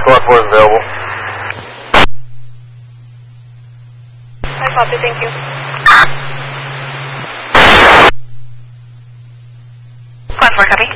Squad 4 is available. I copy, thank you. Squad 4, copy.